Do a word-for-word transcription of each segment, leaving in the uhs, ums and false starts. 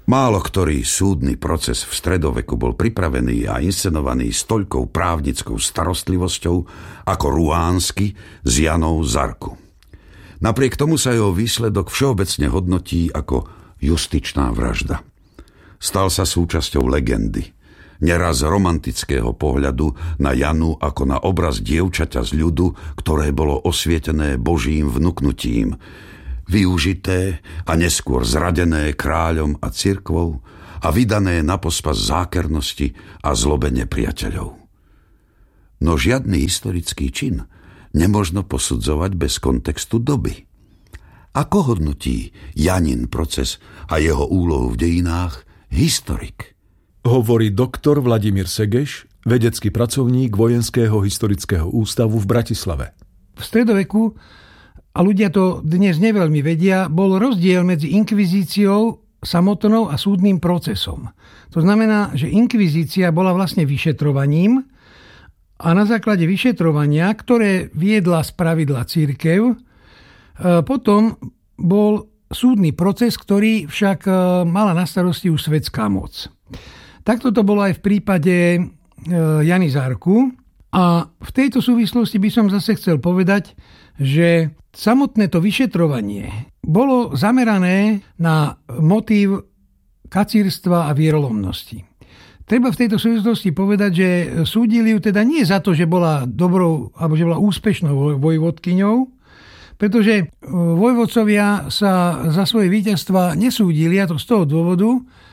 Málo ktorý súdny proces v stredoveku bol pripravený a inscenovaný s toľkou právnickou starostlivosťou ako ruánsky s Janou z Arku. Napriek tomu sa jeho výsledok všeobecne hodnotí ako justičná vražda. Stal sa súčasťou legendy, neraz romantického pohľadu na Janu ako na obraz dievčaťa z ľudu, ktoré bolo osvietené Božím vnuknutím, využité a neskôr zradené kráľom a cirkvou a vydané na pospas zákernosti a zlobe nepriateľov. No žiadny historický čin nemožno posudzovať bez kontextu doby. Ako hodnotí Janin proces a jeho úlohu v dejinách historik? Hovorí doktor Vladimír Segeš, vedecký pracovník Vojenského historického ústavu v Bratislave. V stredoveku, a ľudia to dnes neveľmi vedia, bol rozdiel medzi inkvizíciou samotnou a súdnym procesom. To znamená, že inkvizícia bola vlastne vyšetrovaním a na základe vyšetrovania, ktoré viedla spravidla cirkev, potom bol súdny proces, ktorý však mala na starosti už svetská moc. Takto to bolo aj v prípade Jany z Arku. A v tejto súvislosti by som zase chcel povedať, že samotné to vyšetrovanie bolo zamerané na motív kacírstva a vierolomnosti. Treba v tejto súvislosti povedať, že súdili ju teda nie za to, že bola dobrou alebo že bola úspešnou vojvodkyňou, pretože vojvodcovia sa za svoje víťazstva nesúdili, a to z toho dôvodu,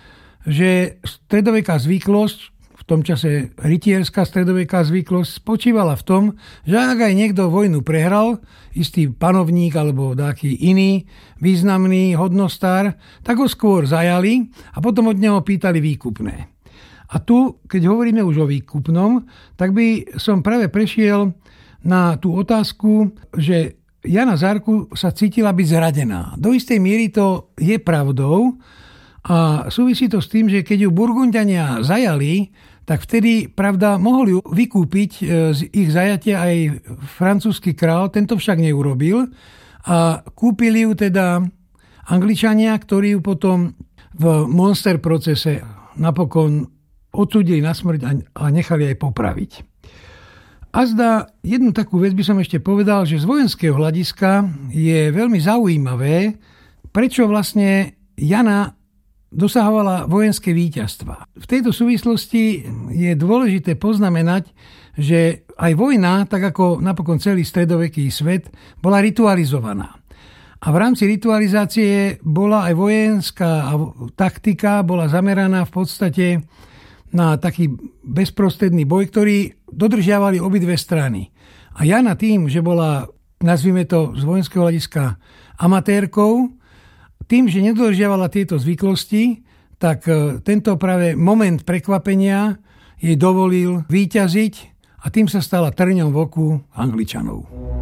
že stredoveká zvyklosť, v tom čase rytierská stredoveká zvyklosť, spočívala v tom, že ak aj niekto vojnu prehral, istý panovník alebo taký iný významný hodnostár, tak ho skôr zajali a potom od neho pýtali výkupné. A tu, keď hovoríme už o výkupnom, tak by som práve prešiel na tú otázku, že Jana z Arku sa cítila byť zradená. Do istej miery to je pravdou a súvisí to s tým, že keď ju Burgunďania zajali, tak vtedy, pravda, mohol ju vykúpiť z ich zajatia aj francúzsky král, tento však neurobil a kúpili ju teda Angličania, ktorí ju potom v Monster procese napokon odsúdili na smrť a nechali aj popraviť. A zdá, jednu takú vec by som ešte povedal, že z vojenského hľadiska je veľmi zaujímavé, prečo vlastne Jana dosahovala vojenské víťazstva. V tejto súvislosti je dôležité poznamenať, že aj vojna, tak ako napokon celý stredoveký svet, bola ritualizovaná. A v rámci ritualizácie bola aj vojenská taktika, bola zameraná v podstate na taký bezprostredný boj, ktorý dodržiavali obidve strany. A Jana tým, že bola, nazvime to z vojenského hľadiska, amatérkou, tým, že nedodržiavala tieto zvyklosti, tak tento práve moment prekvapenia jej dovolil víťaziť a tým sa stala trňom v oku Angličanov.